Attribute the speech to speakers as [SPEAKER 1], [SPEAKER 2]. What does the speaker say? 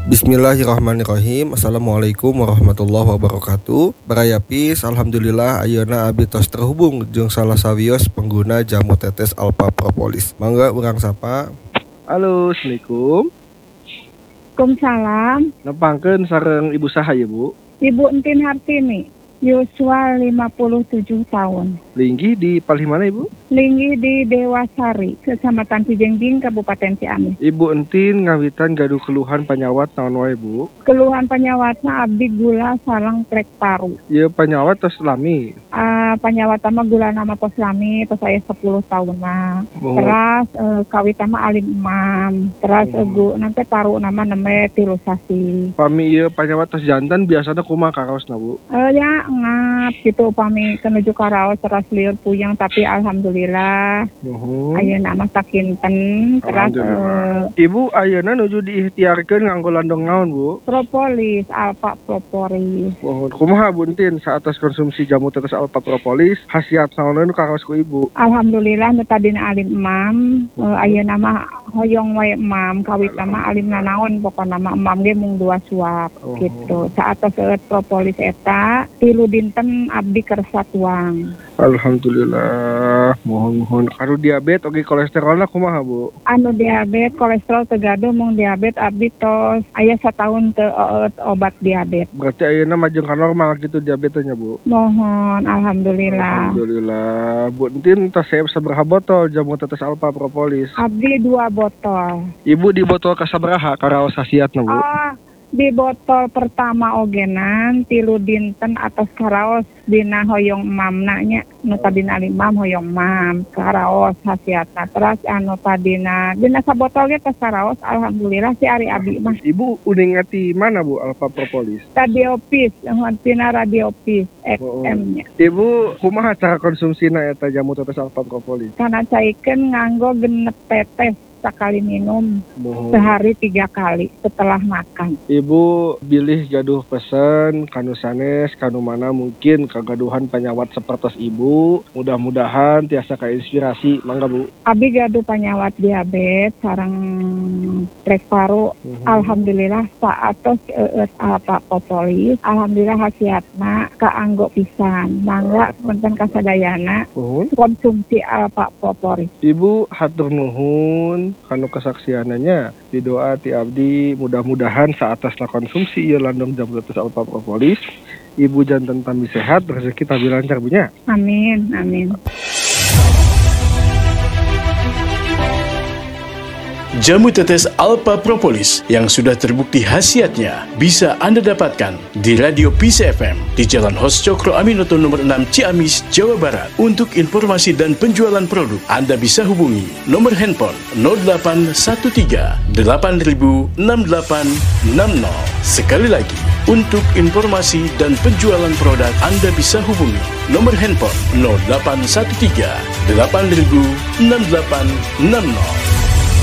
[SPEAKER 1] Bismillahirrahmanirrahim. Assalamualaikum warahmatullahi wabarakatuh. Barayapis, alhamdulillah ayeuna abdi tos terhubung jeung salah sawios pengguna jamu tetes Alpha Propolis. Mangga urang sapa. Halo, assalamualaikum.
[SPEAKER 2] Waalaikumsalam.
[SPEAKER 1] Nepangkeun sareng ibu saha ya, Bu?
[SPEAKER 2] Ibu Entin Hartini, yuswa 57 tahun.
[SPEAKER 1] Linggih di palih mana, Ibu?
[SPEAKER 2] Linggih di Dewasari, Kecamatan Cijengjing, Kabupaten Ciamis.
[SPEAKER 1] Ibu Entin ngawitan gaduh keluhan panyawat naon wae, Bu?
[SPEAKER 2] Keluhan panyawatna abdi gula sareng trek paru.
[SPEAKER 1] Ieu panyawat tos lami.
[SPEAKER 2] Panyawat mah gula nama tos lami, tos aya 10 tahun mah.
[SPEAKER 1] Oh.
[SPEAKER 2] Terus kawit mah alim imam. Terus egu nanti paru nama neme tilusasi.
[SPEAKER 1] Pami ieu panyawat tos jantan biasana kumaha karaosna, Bu?
[SPEAKER 2] Ya ngap gitu pami kenuju karaos teras liur puyeng tapi alhamdulillah ayeuna mah sakinten. Terus
[SPEAKER 1] Ibu ayeuna nuju diikhtiarkeun nganggo landong naon, Bu?
[SPEAKER 2] Propolis, Alpha Propolis.
[SPEAKER 1] Kumaha Bu Entin saatos konsumsi jamu tetes Alpha Propolis khasiat naon nu karaos ku Ibu?
[SPEAKER 2] Alhamdulillah nu tadina alim imam, ayeuna mah hoyong wae imam, kawit mah alim naon pokona mah imam ge mung 2 suap gitu. Saatos propolis eta 3 dinten abdi kersa tuang.
[SPEAKER 1] Alhamdulillah, mohon karo diabetes oge kolesterolna kumaha Bu?
[SPEAKER 2] Anu diabetes kolesterol teu gaduh mung diabetes abdi tos aya sataun teu obat diabetes.
[SPEAKER 1] Berarti ayeuna majeng ka normal gitu diabetesnya Bu?
[SPEAKER 2] Mohon alhamdulillah.
[SPEAKER 1] Alhamdulillah. Bu Entin tos saya sabaraha botol jamu tetes Alpha Propolis?
[SPEAKER 2] Abdi 2 botol.
[SPEAKER 1] Ibu di botol kasabaraha karaos khasiatna Bu?
[SPEAKER 2] Di botol pertama ogenan 3 dinten atas karaos dina hoyong mamna nya nu tadina imam hoyong mam karaos khasiatna. Terus anu tadina sabotol ge tos karaos alhamdulillah si ari abi mah.
[SPEAKER 1] Ibu udah ngati mana Bu Alpha Propolis?
[SPEAKER 2] Radiopis, tina Radiopis XM nya.
[SPEAKER 1] Ibu kumaha cara konsumsina eta jamu tetes Alpha Propolis?
[SPEAKER 2] Kana caikeun nganggo genep tetes sekali minum, sehari 3 kali setelah makan.
[SPEAKER 1] Ibu bilih gaduh pesen kanu sanes kanu mana mungkin kagaduhan panyawat sepertos Ibu. Mudah-mudahan tiasa kainspirasi. Mangga Bu.
[SPEAKER 2] Abi gaduh panyawat diabetes sareng trek paru. Alhamdulillah saatos Alpha Propolis. Alhamdulillah khasiatna kaanggo pisan. Mangga punten kasadayana konsumsi Alpha Propolis.
[SPEAKER 1] Ibu hatur nuhun kanu kesaksiananya di doa ti abdi mudah-mudahan saatasna konsumsi ieu landong jamu tetes Alpha Propolis Ibu janten tambi sehat rezeki tambi lancar Bu nya.
[SPEAKER 2] Amin.
[SPEAKER 3] Jamu tetes Alpha Propolis yang sudah terbukti khasiatnya bisa Anda dapatkan di Radio Peace FM di Jalan Hos Cokro Aminoto nomor 6 Ciamis, Jawa Barat. Untuk informasi dan penjualan produk, Anda bisa hubungi nomor handphone 0813 8000 6860. Sekali lagi, untuk informasi dan penjualan produk, Anda bisa hubungi nomor handphone 0813 8000 6860.